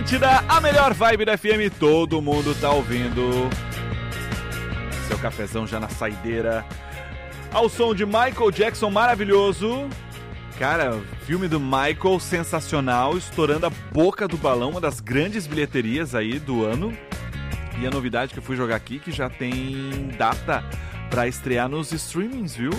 A melhor vibe da FM, todo mundo tá ouvindo. Seu cafezão já na saideira. Ao som de Michael Jackson, maravilhoso. Cara, filme do Michael, sensacional, estourando a boca do balão, uma das grandes bilheterias aí do ano. E a novidade que eu fui jogar aqui, que já tem data pra estrear nos streamings, viu?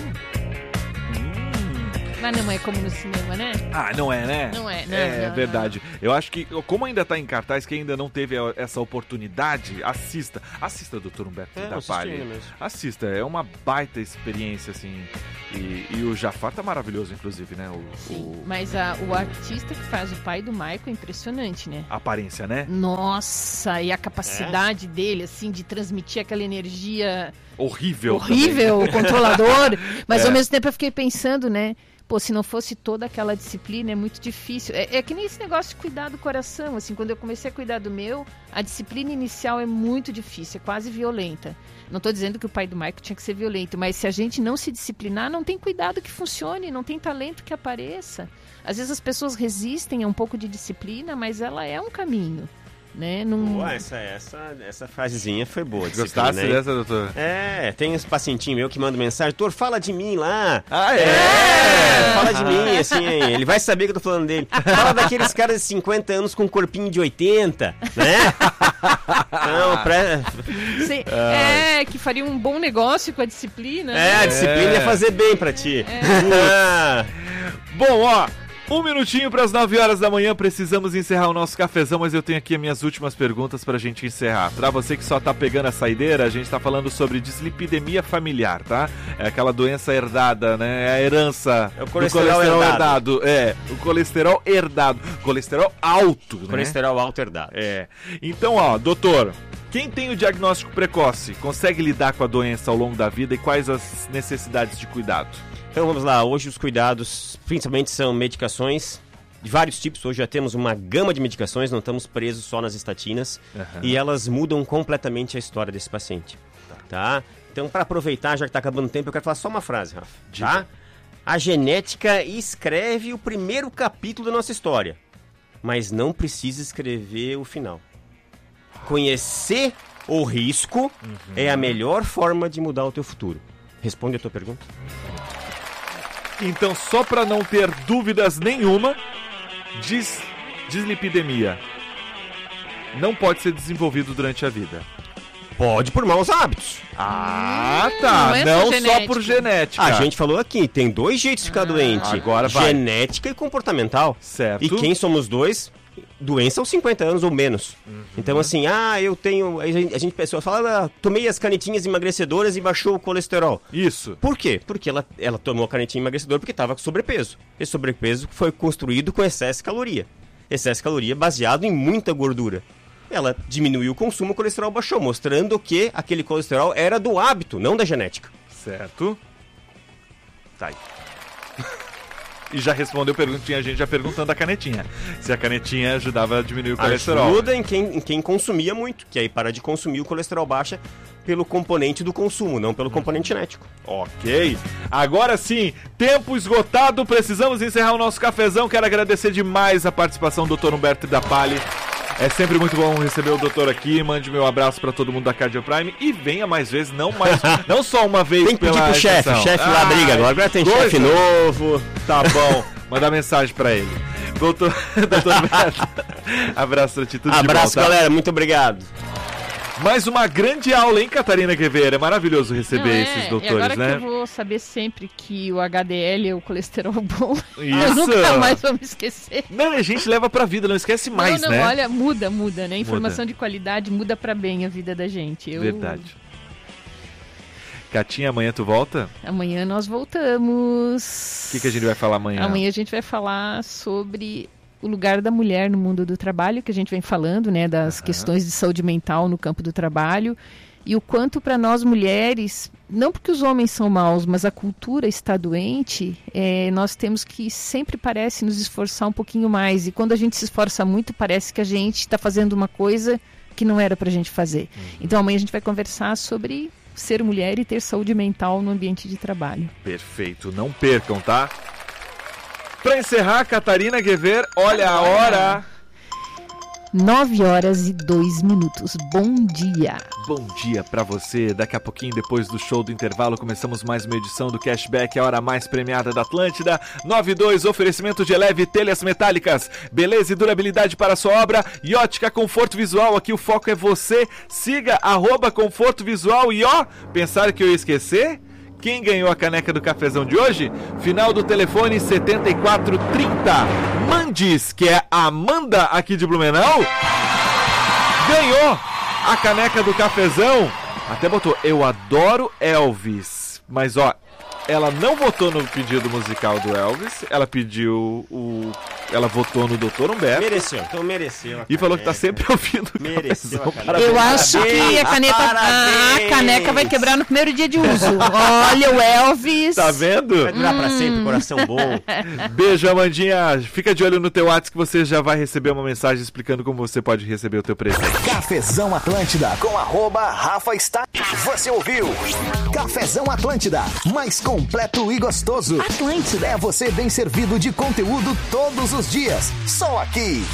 Mas não é como no cinema, né? Ah, não é, né? Não é, não. É não, verdade. Não. Eu acho que, como ainda tá em cartaz, quem ainda não teve essa oportunidade, assista. Assista, Dr. Humberto da Palha. Assista, é uma baita experiência, assim. E o Jafar tá maravilhoso, inclusive, né? Sim, mas o artista que faz o pai do Michael é impressionante, né? A aparência, né? Nossa, e a capacidade dele, assim, de transmitir aquela energia... Horrível, o controlador. Mas ao mesmo tempo eu fiquei pensando, né? Pô, se não fosse toda aquela disciplina, é muito difícil. É que nem esse negócio de cuidar do coração, assim, quando eu comecei a cuidar do meu, a disciplina inicial é muito difícil, é quase violenta. Não estou dizendo que o pai do Michael tinha que ser violento, mas se a gente não se disciplinar, não tem cuidado que funcione, não tem talento que apareça. Às vezes as pessoas resistem a um pouco de disciplina, mas ela é um caminho. Né? Boa, essa frasezinha foi boa. Gostasse dessa, doutor? Tem uns pacientinhos meu que mandam mensagem: doutor, fala de mim lá. Fala de mim, assim, ele vai saber que eu tô falando dele. Fala daqueles caras de 50 anos com um corpinho de 80, né? Não, Sim, que faria um bom negócio com a disciplina. A disciplina ia fazer bem pra ti. Bom, ó, 1 minutinho para as 9 horas da manhã, precisamos encerrar o nosso cafezão, mas eu tenho aqui as minhas últimas perguntas pra gente encerrar. Pra você que só tá pegando a saideira, a gente tá falando sobre dislipidemia familiar, tá? É aquela doença herdada, né? É a herança do colesterol herdado. O colesterol herdado. Colesterol alto, né? Colesterol alto herdado. Então, ó, doutor, quem tem o diagnóstico precoce consegue lidar com a doença ao longo da vida e quais as necessidades de cuidado? Então vamos lá, hoje os cuidados principalmente são medicações de vários tipos. Hoje já temos uma gama de medicações, não estamos presos só nas estatinas. E elas mudam completamente a história desse paciente. Tá? Então, para aproveitar, já que está acabando o tempo, eu quero falar só uma frase, Rafa. Tá? A genética escreve o primeiro capítulo da nossa história, mas não precisa escrever o final. Conhecer o risco é a melhor forma de mudar o teu futuro. Responde a tua pergunta. Então, só para não ter dúvidas nenhuma, dislipidemia não pode ser desenvolvido durante a vida. Pode por maus hábitos. Ah, tá. Não só por genética. A gente falou aqui, tem 2 jeitos de ficar doente. Agora vai. Genética e comportamental. Certo. E quem somos dois? Doença aos 50 anos ou menos. Então, assim, eu tenho... A gente pessoa fala, tomei as canetinhas emagrecedoras e baixou o colesterol. Isso. Por quê? Porque ela tomou a canetinha emagrecedora porque estava com sobrepeso. Esse sobrepeso foi construído com excesso de caloria. Excesso de caloria baseado em muita gordura. Ela diminuiu o consumo, o colesterol baixou, mostrando que aquele colesterol era do hábito, não da genética. Certo. Tá aí. E já respondeu, tinha gente já perguntando a canetinha. Se a canetinha ajudava a diminuir o colesterol. Ajuda em quem consumia muito, que aí para de consumir o colesterol baixa pelo componente do consumo, não pelo componente genético. Ok. Agora sim, tempo esgotado, precisamos encerrar o nosso cafezão. Quero agradecer demais a participação do Dr. Humberto da Palha. É sempre muito bom receber o doutor aqui. Mande meu abraço pra todo mundo da Cardio Prime e venha mais vezes, não só uma vez. Tem que pedir pro chefe, o chefe lá briga agora tem chefe novo. Tá bom, mandar mensagem pra ele. Doutor Humberto, abraço pra ti, tudo abraço, de bom, tá? Galera, muito obrigado. Mais uma grande aula, hein, Catarina Guevara? É maravilhoso receber esses doutores, e agora né? que eu vou saber sempre que o HDL é o colesterol bom. Isso. Eu nunca mais vou me esquecer. Não, a gente leva pra vida, não esquece mais, não, né? Olha, muda, né? Informação de qualidade muda pra bem a vida da gente. Verdade. Catinha, amanhã tu volta? Amanhã nós voltamos. O que a gente vai falar amanhã? Amanhã a gente vai falar sobre o lugar da mulher no mundo do trabalho, que a gente vem falando, né, das questões de saúde mental no campo do trabalho, e o quanto para nós mulheres, não porque os homens são maus, mas a cultura está doente, nós temos que sempre parece nos esforçar um pouquinho mais, e quando a gente se esforça muito, parece que a gente está fazendo uma coisa que não era para a gente fazer. Então amanhã a gente vai conversar sobre ser mulher e ter saúde mental no ambiente de trabalho. Perfeito, não percam, tá? Para encerrar, Catarina Guevara, olha a hora. 9h02. Bom dia. Bom dia pra você. Daqui a pouquinho, depois do show do intervalo, começamos mais uma edição do Cashback, a hora mais premiada da Atlântida. 92, oferecimento de Eleve Telhas Metálicas. Beleza e durabilidade para a sua obra. E Ótica Conforto Visual, aqui o foco é você. Siga @Conforto Visual. E pensaram que eu ia esquecer? Quem ganhou a caneca do cafezão de hoje? Final do telefone 7430. Mandes, que é a Amanda aqui de Blumenau, ganhou a caneca do cafezão. Até botou, eu adoro Elvis. Mas ela não votou no pedido musical do Elvis. Ela pediu ela votou no Dr. Humberto. Mereceu. E falou que tá sempre ouvindo. Mereceu. Eu acho que a caneca vai quebrar no primeiro dia de uso. Olha o Elvis. Tá vendo? Vai durar pra sempre, coração bom. Beijo, Amandinha. Fica de olho no teu WhatsApp que você já vai receber uma mensagem explicando como você pode receber o teu presente. Cafezão Atlântida com @Rafa está. Você ouviu? Cafezão Atlântida, mais completo e gostoso. Atlântida é você bem servido de conteúdo todos os dias. Só aqui.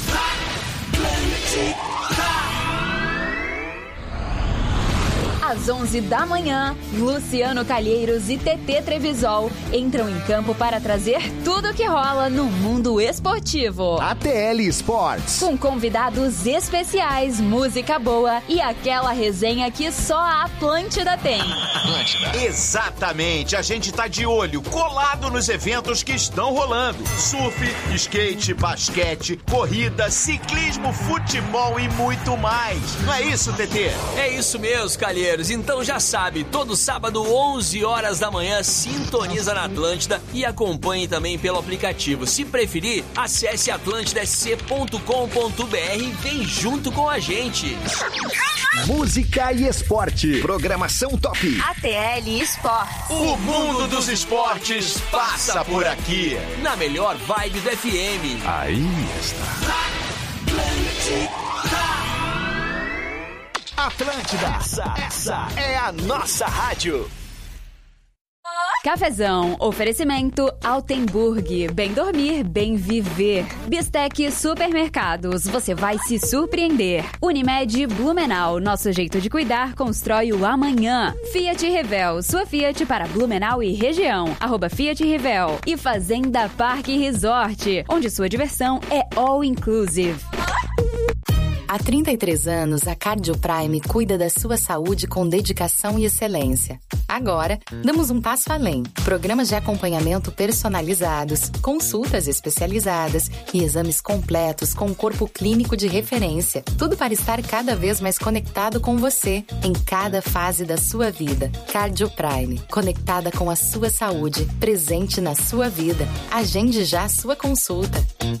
Às 11 da manhã, Luciano Calheiros e TT Trevisol entram em campo para trazer tudo o que rola no mundo esportivo. ATL Sports. Com convidados especiais, música boa e aquela resenha que só a Atlântida tem. Exatamente, a gente tá de olho, colado nos eventos que estão rolando. Surf, skate, basquete, corrida, ciclismo, futebol e muito mais. Não é isso, TT? É isso mesmo, Calheiros. Então já sabe, todo sábado, 11 horas da manhã, sintoniza na Atlântida e acompanhe também pelo aplicativo. Se preferir, acesse atlantidasc.com.br e vem junto com a gente. Música e esporte. Programação top. ATL Esportes. O mundo dos esportes passa por aqui. Na melhor vibe do FM. Aí está. Atlântida, essa é a nossa rádio. Cafezão, oferecimento Altenburg, bem dormir, bem viver. Bistec Supermercados, você vai se surpreender. Unimed Blumenau, nosso jeito de cuidar constrói o amanhã. Fiat Revel, sua Fiat para Blumenau e região, @Fiat Revel. E Fazenda Parque Resort, onde sua diversão é all inclusive. Há 33 anos, a CardioPrime cuida da sua saúde com dedicação e excelência. Agora, damos um passo além. Programas de acompanhamento personalizados, consultas especializadas e exames completos com um corpo clínico de referência. Tudo para estar cada vez mais conectado com você, em cada fase da sua vida. CardioPrime, conectada com a sua saúde, presente na sua vida. Agende já a sua consulta.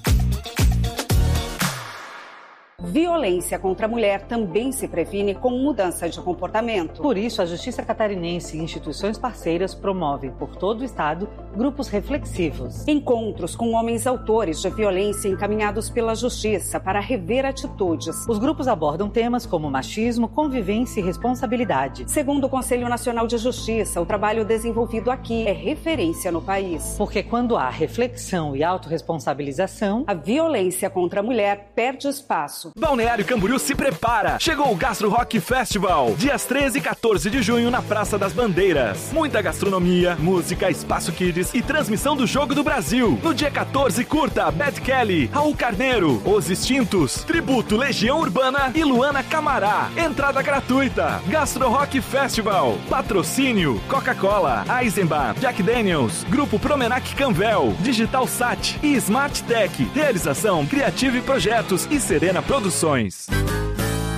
Violência contra a mulher também se previne com mudança de comportamento. Por isso, a Justiça Catarinense e instituições parceiras promovem por todo o estado grupos reflexivos. Encontros com homens autores de violência encaminhados pela Justiça para rever atitudes. Os grupos abordam temas como machismo, convivência e responsabilidade. Segundo o Conselho Nacional de Justiça, o trabalho desenvolvido aqui é referência no país. Porque quando há reflexão e autorresponsabilização, a violência contra a mulher perde espaço. Balneário Camboriú se prepara! Chegou o Gastro Rock Festival, dias 13 e 14 de junho na Praça das Bandeiras. Muita gastronomia, música, espaço kids e transmissão do Jogo do Brasil. No dia 14, curta Bad Kelly, Raul Carneiro, Os Extintos, Tributo Legião Urbana e Luana Camará. Entrada gratuita. Gastro Rock Festival. Patrocínio Coca-Cola, Eisenbahn, Jack Daniels, Grupo Promenac Canvel, Digital Sat e Smart Tech. Realização Criative Projetos e Serena Produções.